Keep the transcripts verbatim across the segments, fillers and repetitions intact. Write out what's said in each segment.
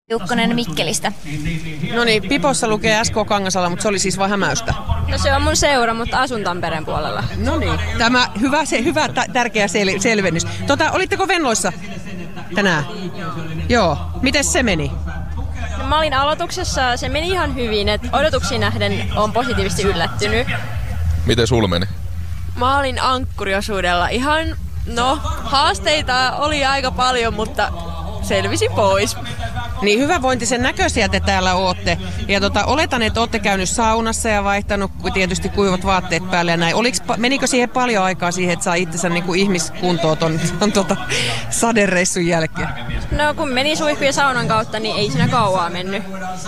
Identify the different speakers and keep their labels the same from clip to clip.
Speaker 1: Jukkonen Mikkelistä.
Speaker 2: No niin, Pipossa lukee S K Kangasala, mutta se oli siis vain Hämäystä.
Speaker 3: No se on mun seura, mutta asun Tampereen puolella.
Speaker 2: No niin, tämä hyvä, se, hyvä t- tärkeä sel- selvennys. Tota, olitteko Venloissa tänään? Joo. Mites se meni?
Speaker 3: No, mä olin aloituksessa, se meni ihan hyvin, että odotuksiin nähden on positiivisesti yllättynyt.
Speaker 4: Miten sulla meni?
Speaker 5: Mä olin ankkuriosuudella ihan, no haasteita oli aika paljon, mutta selvisin pois.
Speaker 2: Niin hyvävointisen näköisiä te täällä ootte. Ja tota, oletan, että ootte käynyt saunassa ja vaihtanut tietysti kuivat vaatteet päälle ja näin. Oliks, menikö siihen paljon aikaa siihen, että saa itsensä niin kuin ihmiskuntoon ton, ton tota, sadereissun jälkeen?
Speaker 3: No kun meni suihkujen saunan kautta, niin ei siinä kauaa mennyt.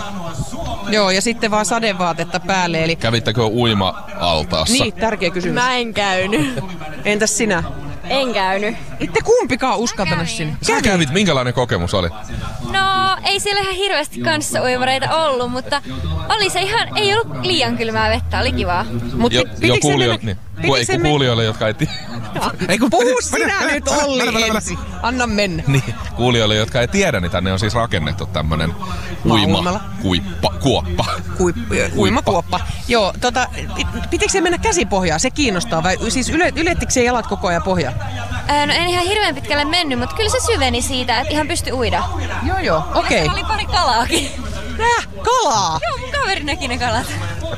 Speaker 2: Joo, ja sitten vaan sadevaatetta päälle. Eli...
Speaker 4: Kävittekö uima-altaassa?
Speaker 2: Niin, tärkeä kysymys.
Speaker 5: Mä en käynyt.
Speaker 2: Entäs sinä?
Speaker 3: En käynyt.
Speaker 2: Itte kumpikaan uskaltanut sinne.
Speaker 4: Sä kävit, minkälainen kokemus oli?
Speaker 1: No, ei siellä ihan hirveästi kanssaoivareita ollut, mutta oli se ihan, ei ollut liian kylmää vettä, oli kivaa.
Speaker 2: Mut
Speaker 4: jo, jo kuulijoille,
Speaker 2: mennä...
Speaker 4: niin. Ei kun kuulijoille, jotka ei tiedä.
Speaker 2: Puhu sinä nyt Olli ensin. Anna mennä.
Speaker 4: Niin, kuulijoille, jotka ei tiedä, niin tänne on siis rakennettu tämmönen uima, kuippa, kuoppa.
Speaker 2: Kuip, uimakuoppa. Joo, tota, pitikö se mennä käsipohjaan? Se kiinnostaa. Vai siis yle, ylettikö se jalat koko ajan pohjaan?
Speaker 1: Ää, no en ihan hirveän pitkälle mennyt, mutta kyllä se syveni siitä, että ihan pystyi uida.
Speaker 2: Joo, joo, okei.
Speaker 1: Okay. Oli pari kalaakin.
Speaker 2: Nää, kalaa?
Speaker 1: Joo, mun kaveri näki ne kalat.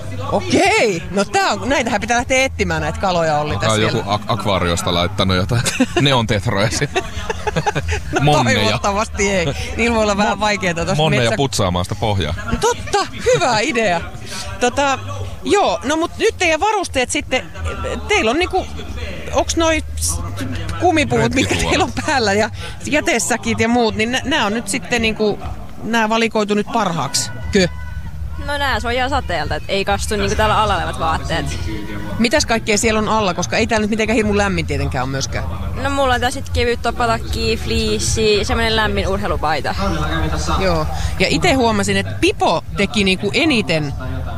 Speaker 2: Okei, no tää on, näitähän pitää lähteä etsimään näitä kaloja, Olli tässä.
Speaker 4: On joku ak- akvaariosta laittanut jotain neontetroja sinne.
Speaker 2: No
Speaker 4: Monneja.
Speaker 2: toivottavasti ei. Niillä voi olla vähän Mon- vaikeeta tuossa
Speaker 4: Monneja
Speaker 2: metsä...
Speaker 4: putsaamaan sitä pohjaa.
Speaker 2: No totta, hyvä idea. Tota, joo, no mut nyt teidän varusteet sitten, teillä on niinku, onks noi kumipuut, mitkä teillä on päällä ja jätesäkit ja muut, niin nämä on nyt sitten niinku, nämä valikoitu nyt parhaaksi, kö?
Speaker 3: No nää suojaa sateelta, et ei kastu niinku täällä alla olevat vaatteet.
Speaker 2: Mitäs kaikkea siellä on alla, koska ei täällä nyt mitenkään hirmu lämmin tietenkään ole myöskään.
Speaker 3: No mulla on tässä kevyt topatakki, fliissi, semmonen lämmin urheilupaita.
Speaker 2: Joo, ja itse huomasin, että Pipo teki niinku eniten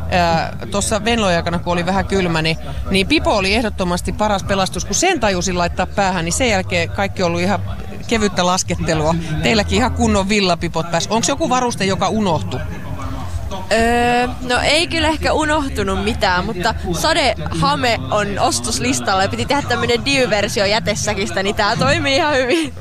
Speaker 2: tuossa Venlojen aikana, kun oli vähän kylmä, niin, niin Pipo oli ehdottomasti paras pelastus, kun sen tajusin laittaa päähän, niin sen jälkeen kaikki on ollut ihan kevyttä laskettelua. Teilläkin ihan kunnon villapipot päässä. Onko joku varuste, joka unohtui?
Speaker 5: Öö, no ei kyllä ehkä unohtunut mitään, mutta sadehame on ostoslistalla ja piti tehdä tämmönen diy-versio jätesäkistä, niin tää toimii ihan hyvin.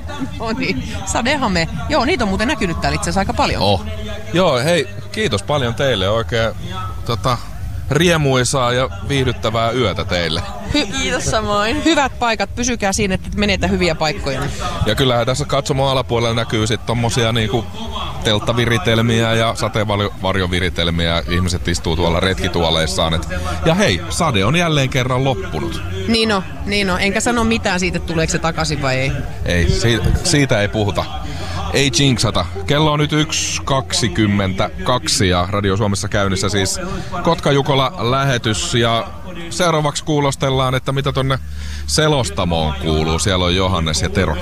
Speaker 2: No niin, sadehame. Joo, niitä on muuten näkynyt täällä itse asiassa aika paljon.
Speaker 4: Oh. Joo, hei, kiitos paljon teille. Oikein tota, riemuisaa ja viihdyttävää yötä teille.
Speaker 2: Hy-
Speaker 5: Kiitos samoin.
Speaker 2: Hyvät paikat, pysykää siinä, että menetä hyviä paikkoja.
Speaker 4: Ja kyllähän tässä katsomon alapuolella näkyy sitten tommosia niinku telttaviritelmiä ja sateenvarjoviritelmiä. Ihmiset istuu tuolla retkituoleissaan. Et... Ja hei, sade on jälleen kerran loppunut.
Speaker 2: Niin on, niin on. Enkä sano mitään siitä, tuleeko se takaisin vai ei.
Speaker 4: Ei, siitä, siitä ei puhuta. Ei jinxata. Kello on nyt yksi kaksikymmentäkaksi ja Radio Suomessa käynnissä siis Kotka-Jukola lähetys ja seuraavaksi kuulostellaan, että mitä tonne selostamoon kuuluu. Siellä on Johannes ja Tero.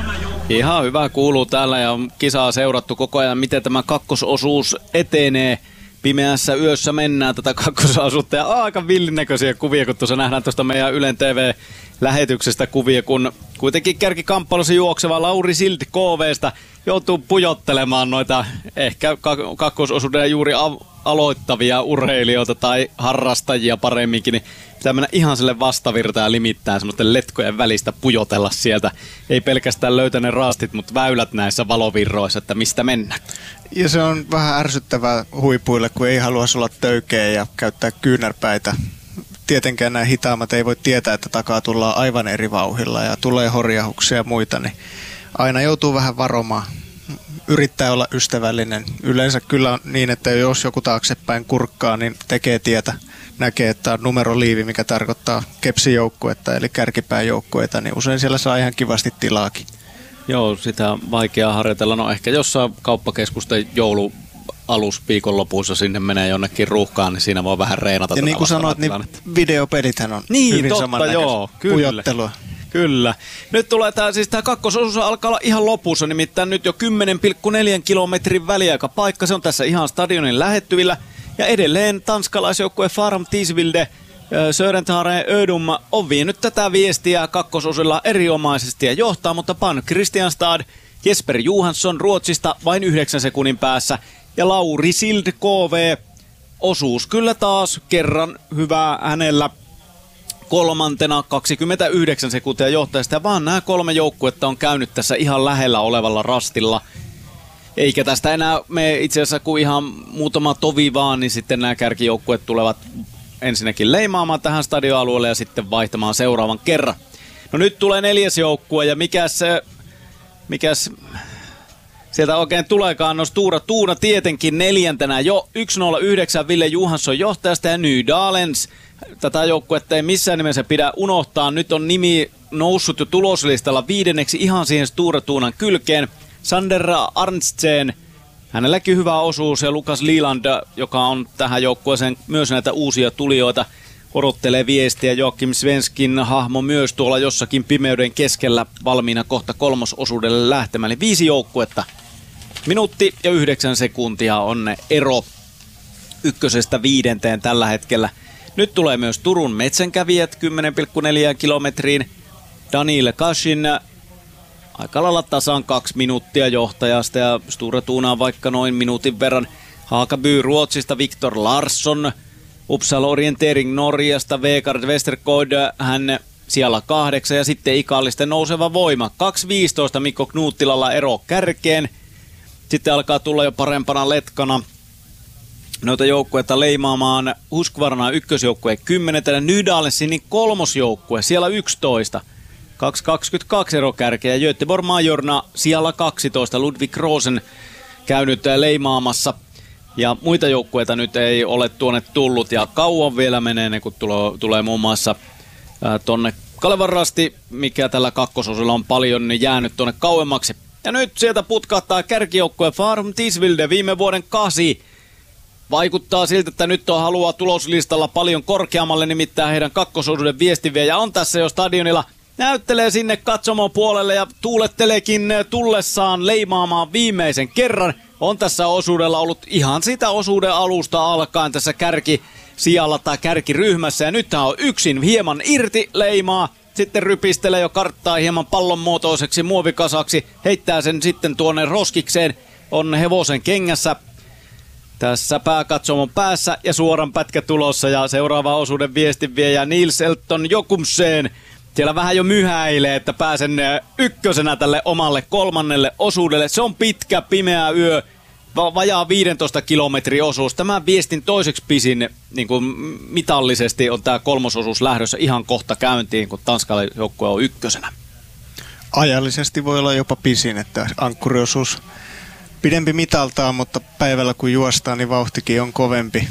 Speaker 6: Ihan hyvä kuuluu täällä ja on kisaa seurattu koko ajan, miten tämä kakkososuus etenee. Pimeässä yössä mennään tätä kakkososuutta ja aika villinäköisiä kuvia, kun tuossa nähdään tuosta meidän Ylen T V-lähetyksestä kuvia, kun kuitenkin kärkikamppailussa juokseva Lauri Silti K V:stä joutuu pujottelemaan noita ehkä kakkososuuden juuri a- aloittavia urheilijoita tai harrastajia paremminkin, niin pitää mennä ihan sille vastavirtaan ja limittää semmoisten letkojen välistä pujotella sieltä. Ei pelkästään löytä ne raastit, mutta väylät näissä valovirroissa, että mistä mennään.
Speaker 7: Ja se on vähän ärsyttävää huipuille, kun ei halua olla töykeä ja käyttää kyynärpäitä. Tietenkään nämä hitaammat ei voi tietää, että takaa tullaan aivan eri vauhilla ja tulee horjahuksia ja muita, niin aina joutuu vähän varomaan. Yrittää olla ystävällinen. Yleensä kyllä on niin, että jos joku taaksepäin kurkkaa, niin tekee tietä. Näkee, että on numeroliivi, mikä tarkoittaa kepsijoukkuetta eli kärkipääjoukkueita, niin usein siellä saa ihan kivasti tilaakin.
Speaker 6: Joo, sitä on vaikea harjoitella. No ehkä jossain kauppakeskusten joulu alus viikonlopussa sinne menee jonnekin ruuhkaan, niin siinä voi vähän reenata.
Speaker 7: Ja niin kuin sanoit, niin videopelithän on
Speaker 6: niin,
Speaker 7: hyvin
Speaker 6: totta,
Speaker 7: samannäköistä
Speaker 6: joo, kyllä.
Speaker 7: Pujottelua.
Speaker 6: Kyllä. Nyt tulee tää, siis tää kakkososuus alkaa olla ihan lopussa, nimittäin nyt jo kymmenen pilkku neljä kilometrin väliaikapaikka. Se on tässä ihan stadionin lähettyvillä. Ja edelleen tanskalaisjoukkue Farm Tisvilde Sörentharen Ödum on vienyt tätä viestiä kakkososilla erinomaisesti ja johtaa, mutta Pan Kristianstad Jesper Johansson Ruotsista vain yhdeksän sekunnin päässä ja Lauri Sild K V. Osuus kyllä taas kerran hyvää hänellä kolmantena kaksikymmentäyhdeksän sekuntia johtajasta ja vaan nämä kolme joukkuetta on käynyt tässä ihan lähellä olevalla rastilla. Eikä tästä enää me itse asiassa kuin ihan muutama tovi vaan, niin sitten nämä kärkijoukkueet tulevat ensinnäkin leimaamaan tähän stadioalueelle ja sitten vaihtamaan seuraavan kerran. No nyt tulee neljäs joukkue ja mikäs, mikäs sieltä oikein tuleekaan, no Stura Tuuna tietenkin neljäntenä jo yksi nolla yhdeksän Ville Johansson johtajasta ja Nydalens. Tätä joukkuetta ei missään nimessä pidä unohtaa. Nyt on nimi noussut jo tuloslistalla viidenneksi ihan siihen Stura Tuunan kylkeen. Sander Arntzen, hänelläkin hyvä osuus ja Lukas Liland, joka on tähän joukkueeseen myös näitä uusia tulijoita, odottelee viestiä. Joakim Svenskin hahmo myös tuolla jossakin pimeyden keskellä valmiina kohta kolmososuudelle lähtemään. Eli viisi joukkuetta. Minuutti ja yhdeksän sekuntia on ero ykkösestä viidenteen tällä hetkellä. Nyt tulee myös Turun metsänkävijät kymmenen pilkku neljä kilometriin. Daniil Kashin aika lailla tasan kaksi minuuttia johtajasta ja Stura Tuunaan vaikka noin minuutin verran. Haakaby Ruotsista Viktor Larsson, Uppsala Orientering Norjasta Vegard Westergaard, hän siellä kahdeksan ja sitten Ikallisten nouseva voima. kaksi viisitoista Mikko Knuttilalla ero kärkeen. Sitten alkaa tulla jo parempana letkana noita joukkueita leimaamaan. Husqvarna ykkösjoukkue kymmenen, Nydalensin kolmosjoukkue siellä yksitoista. kaksi kaksikymmentäkaksi ero kärkeä. Göteborg Majorna siellä kaksitoista. Ludwig Rosen käynyt leimaamassa. Ja muita joukkueita nyt ei ole tuonne tullut. Ja kauan vielä menee ne, kun tulee, tulee muun muassa ää, tonne Kalevan Rasti, mikä tällä kakkososilla on paljon, niin jäänyt tuonne kauemmaksi. Ja nyt sieltä putkahtaa kärkijoukkue Farum Tisvilde viime vuoden kasi. Vaikuttaa siltä, että nyt on halua tuloslistalla paljon korkeammalle, nimittäin heidän kakkososuuden viestinviejä on tässä jo stadionilla. Näyttelee sinne katsomon puolelle ja tuuletteleekin tullessaan leimaamaan viimeisen kerran. On tässä osuudella ollut ihan sitä osuuden alusta alkaen tässä kärkisijalla tai kärkiryhmässä. Ja nyt on yksin hieman irti leimaa. Sitten rypistelee jo karttaa hieman pallon muotoiseksi muovikasaksi. Heittää sen sitten tuonne roskikseen. On hevosen kengässä tässä pääkatsomon päässä ja suoran pätkä tulossa. Ja seuraava osuuden viestinviejä Nils Elton Jokumseen. Siellä vähän jo myhäilee, että pääsen ykkösenä tälle omalle kolmannelle osuudelle. Se on pitkä, pimeä yö, va- vajaa viisitoista kilometrin osuus. Tämän viestin toiseksi pisin niin kuin mitallisesti on tämä kolmososuus lähdössä ihan kohta käyntiin, kun Tanskan joukkue on ykkösenä.
Speaker 7: Ajallisesti voi olla jopa pisin, että ankkuriosuus pidempi mitaltaan, mutta päivällä kun juostaan, niin vauhtikin on kovempi.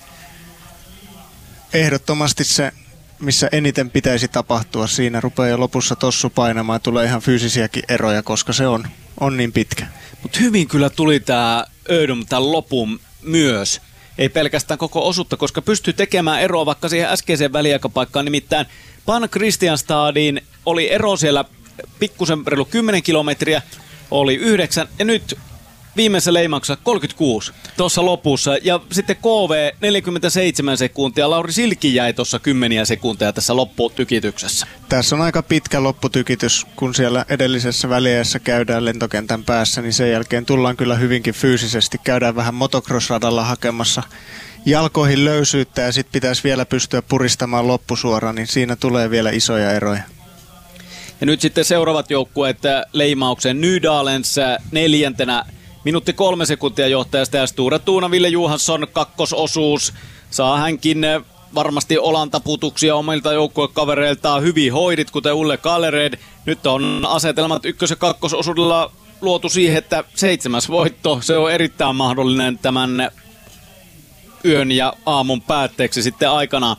Speaker 7: Ehdottomasti se, missä eniten pitäisi tapahtua, siinä rupeaa jo lopussa tossu painamaan, tulee ihan fyysisiäkin eroja, koska se on, on niin pitkä.
Speaker 6: Mutta hyvin kyllä tuli tämä Ödum tämän lopun myös. Ei pelkästään koko osuutta, koska pystyy tekemään eroa vaikka siihen äskeiseen väliaikapaikkaan. Nimittäin Pan Christianstadin oli ero siellä pikkusen reilu kymmenen kilometriä, oli yhdeksän ja nyt viimeisessä leimauksessa kolmekymmentäkuusi tuossa lopussa. Ja sitten K V neljäkymmentäseitsemän sekuntia. Lauri Silki jäi tuossa kymmeniä sekuntia tässä lopputykityksessä.
Speaker 7: Tässä on aika pitkä lopputykitys, kun siellä edellisessä väliässä käydään lentokentän päässä, niin sen jälkeen tullaan kyllä hyvinkin fyysisesti. Käydään vähän motocross-radalla hakemassa jalkoihin löysyyttä ja sitten pitäisi vielä pystyä puristamaan loppusuoraan, niin siinä tulee vielä isoja eroja.
Speaker 6: Ja nyt sitten seuraavat joukkueet leimaukseen. Nydalens neljäntenä. Minuutti kolme sekuntia johtajasta ja Stura Tuuna Ville Johansson kakkososuus. Saa hänkin varmasti olantaputuksia omilta joukkuekavereiltaan. Hyvin hoidit, kuten Ulle Kallered. Nyt on asetelmat ykkös- ja kakkososuudella luotu siihen, että seitsemäs voitto. Se on erittäin mahdollinen tämän yön ja aamun päätteeksi sitten aikana.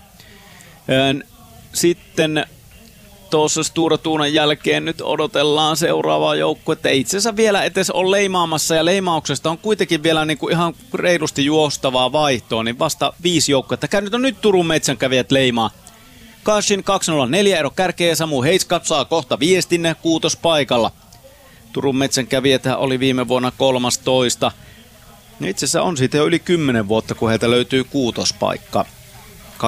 Speaker 6: Sitten tuossa Stura Tuunan jälkeen nyt odotellaan seuraavaa joukkuetta. Itse asiassa vielä etes on leimaamassa ja leimauksesta on kuitenkin vielä niinku ihan reilusti juostavaa vaihtoa, niin vasta viisi joukkuetta. Käy nyt on nyt Turun metsänkävijät leimaa. Kashin kaksi nolla neljä ero kärkeä ja Samu Heiskap saa kohta viestinne kuutospaikalla. Turun metsänkävijät oli viime vuonna kolmastoista. Itse asiassa on siitä jo yli kymmenen vuotta, kun heiltä löytyy kuutospaikka.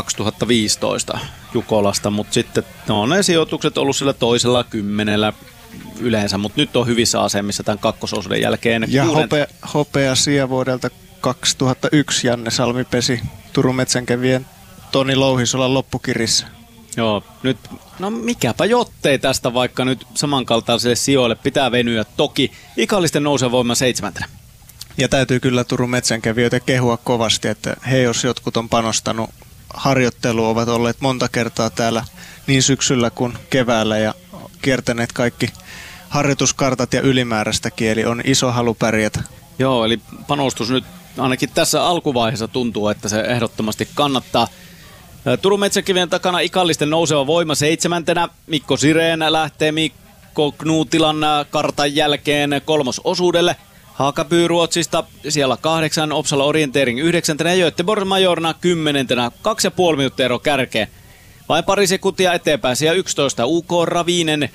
Speaker 6: kaksituhattaviisitoista Jukolasta, mutta sitten no, ne sijoitukset ollut sillä toisella kymmenellä yleensä, mutta nyt on hyvissä asemissa tämän kakkososuuden jälkeen.
Speaker 7: Ja hopea, hopea sija vuodelta kaksituhattayksi Janne Salmi pesi Turun Metsänkävijän Toni Louhisolan loppukirissä.
Speaker 6: Joo, nyt, no mikäpä jottei tästä, vaikka nyt samankaltaisille sijoille pitää venyä toki. Ikallisten nouseva voima seitsemäntenä.
Speaker 7: Ja täytyy kyllä Turun Metsänkävijöitä kehua kovasti, että he jos jotkut on panostanut harjoitteluun, ovat olleet monta kertaa täällä niin syksyllä kuin keväällä ja kiertäneet kaikki harjoituskartat ja ylimääräistäkin, eli on iso halu pärjätä.
Speaker 6: Joo, eli panostus nyt ainakin tässä alkuvaiheessa tuntuu, että se ehdottomasti kannattaa. Turun Metsänkävijän takana Ikallisten nouseva voima seitsemäntenä. Mikko Sireen lähtee Mikko Knuutilan kartan jälkeen kolmososuudelle. Haakapyy Ruotsista siellä kahdeksan, Opsala Orientering yhdeksäntenä ja Göteborg Majorna kymmenentenä. Kaksi ja puoli minuuttia ero kärkeen. Vain pari sekuntia eteenpäin. Siellä yksitoista U K Ravinen,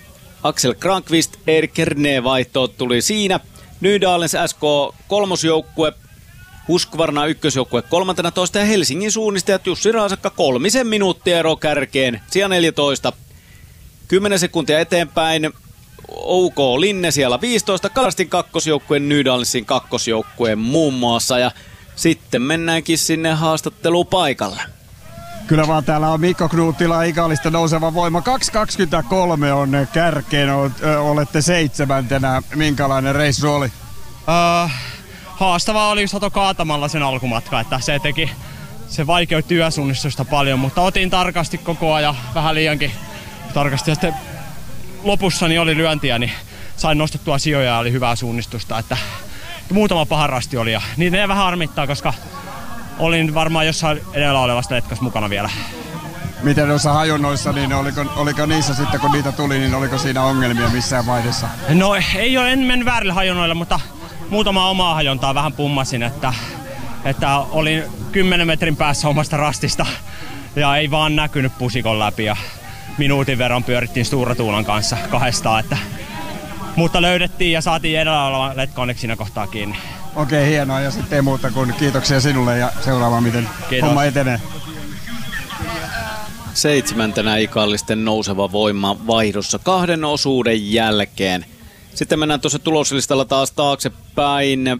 Speaker 6: Axel Krankvist, Erik Kerne vaihto tuli siinä. Nydalens S K kolmosjoukkue, Husqvarna ykkösjoukkue kolmantena toista ja Helsingin suunnistajat Jussi Raasakka kolmisen minuuttia ero kärkeen. Siellä neljätoista. kymmenen sekuntia eteenpäin. O K Linne siellä viisitoista, Kalastin kakkosjoukkueen, Nydalensin kakkosjoukkueen muun muassa. Ja sitten mennäänkin sinne haastattelupaikalle.
Speaker 8: Kyllä vaan täällä on Mikko Knuutila, Ikallista nouseva voima. kaksi kaksikymmentäkolme on kärkeen, olette seitsemäntenä. Minkälainen reissu oli?
Speaker 9: Uh, haastavaa oli Sato kaatamalla sen alkumatka, että se teki, se vaikeutti yösuunnistusta paljon, mutta otin tarkasti koko ajan, vähän liiankin tarkasti. Ja sitten lopussa niin oli lyöntiä, niin sain nostettua sijoja ja oli hyvää suunnistusta. Että muutama paha rasti oli ja niitä ne vähän harmittaa, koska olin varmaan jossain edellä olevasta letkas mukana vielä.
Speaker 8: Miten noissa hajonnoissa, niin oliko, oliko niissä sitten kun niitä tuli, niin oliko siinä ongelmia missään vaiheessa?
Speaker 9: No ei ole, en mennyt väärille hajonnoille, mutta muutama omaa hajontaa vähän pummasin, että, että olin kymmenen metrin päässä omasta rastista ja ei vaan näkynyt pusikon läpi ja minuutin verran pyörittiin Stura Tuulan kanssa kahdestaan, että, mutta löydettiin ja saatiin edellä oleva letka onneksi siinä kohtaa kiinni.
Speaker 8: Okei, hienoa ja sitten ei muuta kuin kiitoksia sinulle ja seuraavaan miten Kiitos. Homma etenee.
Speaker 6: Seitsemäntenä Ikallisten nouseva voima vaihdossa kahden osuuden jälkeen. Sitten mennään tuossa tuloslistalla taas taaksepäin.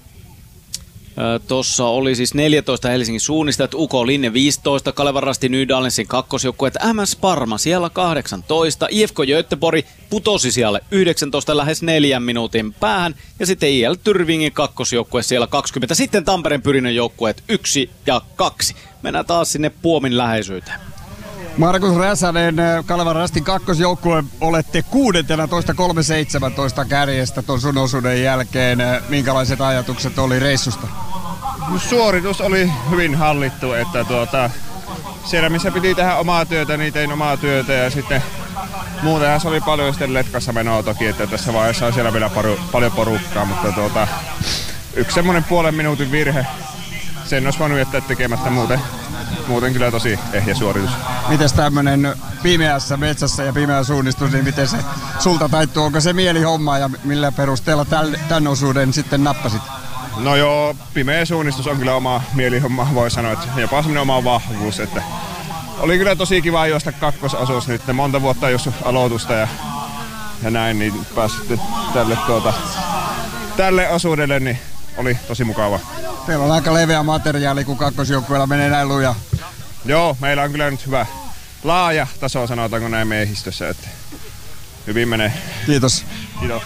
Speaker 6: Tuossa oli siis neljätoista Helsingin suunnistajat, U K Linne viisitoista, Kalevan Rasti Nydalensin kakkosjoukkueet, M S Parma siellä kahdeksantoista, I F K Göteborg putosi siellä yhdeksäntoista lähes neljän minuutin päähän ja sitten I L Tyrvingin kakkosjoukkue siellä kaksikymmentä, sitten Tampereen Pyrinnön joukkueet yksi ja kaksi. Mennään taas sinne Puomin läheisyyteen.
Speaker 8: Markus Räsänen, Kalevan Rastin kakkosjoukkue, olette kuudentena toista kolme seitsemäntoista kärjestä tuon sun osuuden jälkeen. Minkälaiset ajatukset oli reissusta?
Speaker 10: Suoritus oli hyvin hallittu, että tuota, siellä missä piti tehdä omaa työtä, niin tein omaa työtä ja sitten muutenhan se oli paljon sitten letkassa menoa toki, että tässä vaiheessa on siellä vielä paru, paljon porukkaa, mutta tuota, yksi semmoinen puolen minuutin virhe, sen olisi voinut jättää tekemättä muuten. Muuten kyllä tosi ehjä suoritus.
Speaker 8: Mites tämmönen pimeässä metsässä ja pimeä suunnistus, niin miten se sulta taittuu? Onko se mielihomma ja millä perusteella tämän osuuden sitten nappasit?
Speaker 10: No joo, pimeä suunnistus on kyllä oma mielihomma, voi sanoa, että jopa semmoinen oma vahvuus. Että oli kyllä tosi kiva juosta kakkososuus nyt, monta vuotta jos aloitusta ja, ja näin, niin pääsitte tälle, tuota, tälle osuudelle, niin oli tosi mukava.
Speaker 8: Teillä on aika leveä materiaali, kun kakkosjoukkueella menee näin luja.
Speaker 10: Joo, meillä on kyllä nyt hyvä laaja taso, sanotaanko näin miehistössä, että hyvin menee.
Speaker 8: Kiitos.
Speaker 10: Kiitos.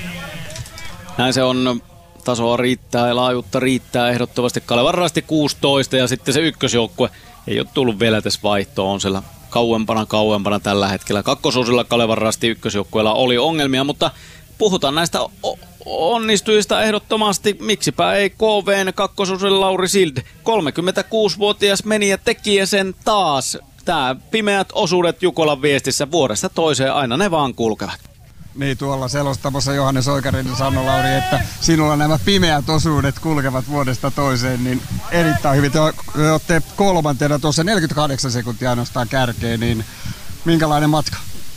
Speaker 6: Näin se on. Tasoa riittää ja laajuutta riittää ehdottomasti. Kalevan Rasti kuusitoista ja sitten se ykkösjoukkue ei ole tullut vielä tässä vaihtoon. On siellä kauempana kauempana tällä hetkellä. Kakkososilla Kalevan Rasti ykkösjoukkueella oli ongelmia, mutta puhutaan näistä onnistujista ehdottomasti. Miksipä ei K V:n kakkososille Lauri Sild. kolmekymmentäkuusivuotias meni ja teki sen taas. Tää pimeät osuudet Jukolan viestissä vuodesta toiseen aina ne vaan kulkevat.
Speaker 8: Niin, tuolla selostamossa Johannes Oikarinen sanoi, Lauri, että sinulla nämä pimeät osuudet kulkevat vuodesta toiseen, niin erittäin hyvin. Te olette kolmantena tuossa neljäkymmentäkahdeksan sekuntia ainoastaan kärkeen, niin minkälainen matka?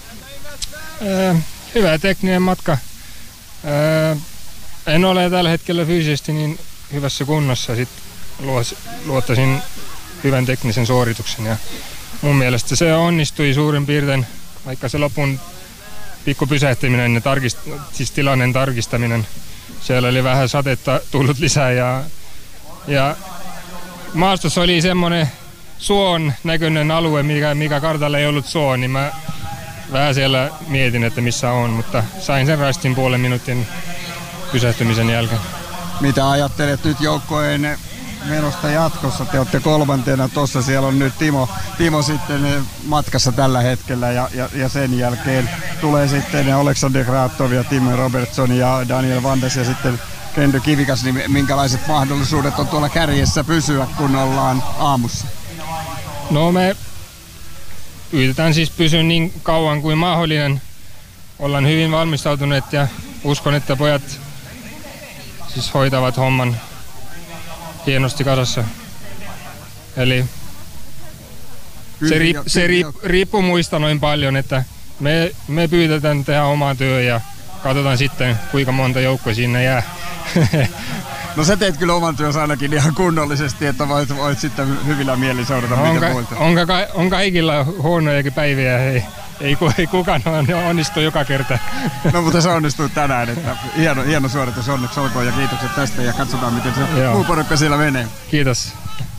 Speaker 11: Äh, hyvä tekninen matka. Äh, en ole tällä hetkellä fyysisesti niin hyvässä kunnossa. Sitten luottaisin hyvän teknisen suorituksen ja mun mielestä se onnistui suurin piirtein, vaikka se lopun pikku pysähtyminen ja tarkist- siis tilanteen tarkistaminen. Siellä oli vähän satetta tullut lisää ja, ja maastossa oli semmoinen suon näköinen alue, mikä, mikä kartalla ei ollut suo, niin mä vähän siellä mietin, että missä on, mutta sain sen rastin puolen minuutin pysähtymisen jälkeen.
Speaker 8: Mitä ajattelet nyt joukkueen menosta jatkossa? Te olette kolmantena tuossa, siellä on nyt Timo, Timo sitten matkassa tällä hetkellä ja, ja, ja sen jälkeen tulee sitten Alexander Gratov ja Tim Robertson ja Daniel Vandes ja sitten Kendo Kivikas, niin minkälaiset mahdollisuudet on tuolla kärjessä pysyä, kun ollaan aamussa?
Speaker 11: No me yritetään siis pysyä niin kauan kuin mahdollinen. Ollaan hyvin valmistautuneet ja uskon, että pojat siis hoitavat homman hienosti kasassa. Eli se, riip, se riip, riippuu muista noin paljon, että me, me pyydetään tehdä omaa työ ja katsotaan sitten, kuinka monta joukkoa siinä jää.
Speaker 8: No sä teet kyllä oman työssä ainakin ihan kunnollisesti, että voit, voit sitten hyvillä mielin seurata
Speaker 11: on
Speaker 8: mitä
Speaker 11: ka,
Speaker 8: muilta.
Speaker 11: On, ka, on kaikilla huonojakin päiviä, ei, ei, ei kukaan onnistu joka kerta.
Speaker 8: No mutta se onnistui tänään, että hieno, hieno suoritus, onneksi olkoon ja kiitokset tästä ja katsotaan miten se muu porukka siellä menee.
Speaker 11: Kiitos.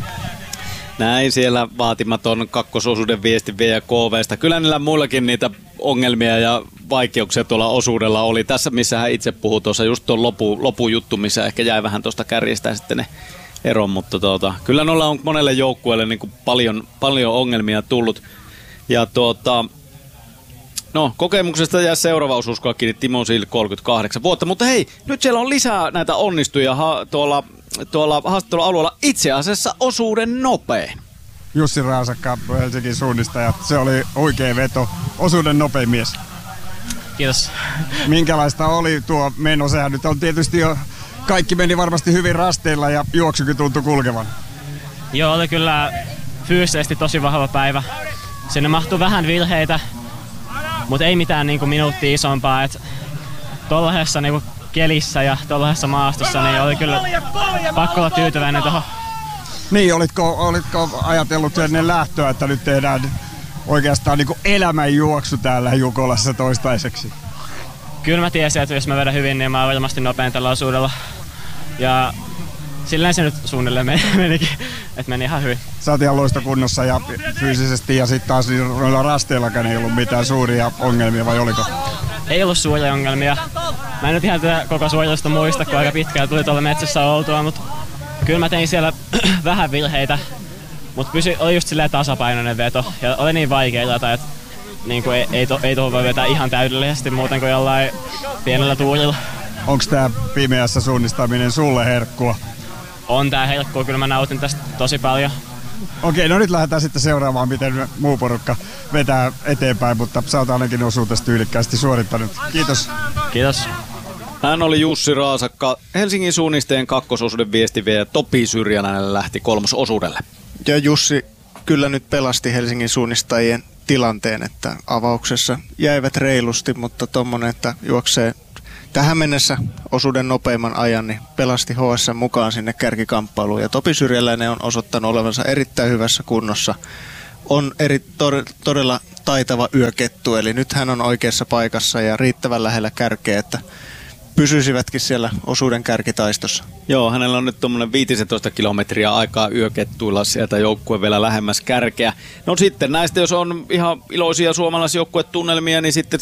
Speaker 6: Näin siellä vaatimaton kakkososuuden viesti V K V:stä. Kyllä niillä muillakin niitä ongelmia ja vaikeuksia tuolla osuudella oli. Tässä, missä hän itse puhui tuossa, just tuon lopu, lopujuttu, missä ehkä jäi vähän tuosta kärjistä sitten ne eron. Mutta tuota, kyllä noilla on monelle joukkueelle niin kuin paljon, paljon ongelmia tullut. Ja tuota, no, kokemuksesta jää seuraava osuuskoa kiinni Timo Sill, kolmekymmentäkahdeksan vuotta. Mutta hei, nyt siellä on lisää näitä onnistuja ha- tuolla, tuolla haastattelualueella. Itse asiassa osuuden nopein.
Speaker 8: Jussi Raasakka, Helsingin suunnistaja. Se oli oikea veto. Osuuden nopein mies.
Speaker 12: Kiitos.
Speaker 8: Minkälaista oli tuo meno? Sehän nyt on tietysti jo, kaikki meni varmasti hyvin rasteilla ja juoksukin tuntui kulkevan.
Speaker 12: Joo, oli kyllä fyysisesti tosi vahva päivä. Sinne mahtui vähän virheitä, mutta ei mitään niin kuin minuuttia isompaa. Et tuollaisessa niin kuin kelissä ja tuollaisessa maastossa niin oli kyllä pakko olla tyytyväinen tuohon.
Speaker 8: Niin, olitko, olitko ajatellut ennen lähtöä, että nyt tehdään oikeastaan niin kuin elämänjuoksu täällä Jukolassa toistaiseksi?
Speaker 12: Kyllä mä tiesin, että jos mä vedän hyvin, niin mä oon varmasti nopein tällä osuudella. Ja silleen se nyt suunnilleen menikin, että meni ihan hyvin.
Speaker 8: Sä oot ihan loistokunnossa ja fyysisesti ja sitten taas noilla rasteillakaan ei ollut mitään suuria ongelmia, vai oliko?
Speaker 12: Ei ollut suuria ongelmia. Mä en nyt ihan tätä koko suoritusta muista, kun aika pitkään tuli tuolla metsässä oltua, mutta kyllä mä tein siellä vähän virheitä. Mutta pysy, oli just silleen tasapainoinen veto ja oli niin vaikea ilata, että niin ei, ei, to, ei tuohon voi vetää ihan täydellisesti muuten kuin jollain pienellä tuurilla.
Speaker 8: Onko tää pimeässä suunnistaminen sulle herkkua?
Speaker 12: On tää herkkua, kyllä mä nautin tästä tosi paljon.
Speaker 8: Okei, no nyt lähdetään sitten seuraamaan, miten muu porukka vetää eteenpäin, mutta sä oot ainakin osuutesi tyylikkäästi suorittanut. Kiitos.
Speaker 12: Kiitos.
Speaker 6: Hän oli Jussi Raasakka, Helsingin suunnisteen kakkososuuden viestivie ja Topi Syrjänäinen lähti kolmososuudelle.
Speaker 7: Ja Jussi kyllä nyt pelasti Helsingin suunnistajien tilanteen, että avauksessa jäivät reilusti, mutta tommonen, että juoksee tähän mennessä osuuden nopeimman ajan, niin pelasti H S mukaan sinne kärkikamppailuun. Ja Topi Syrjäläinen on osoittanut olevansa erittäin hyvässä kunnossa. On eri, to, todella taitava yökettu, eli nyt hän on oikeassa paikassa ja riittävän lähellä kärkeä, että pysyisivätkin siellä osuuden kärkitaistossa.
Speaker 6: Joo, hänellä on nyt tuommoinen viisitoista kilometriä aikaa yökettuilla sieltä joukkue vielä lähemmäs kärkeä. No sitten näistä, jos on ihan iloisia suomalaisjoukkuetunnelmia, niin sitten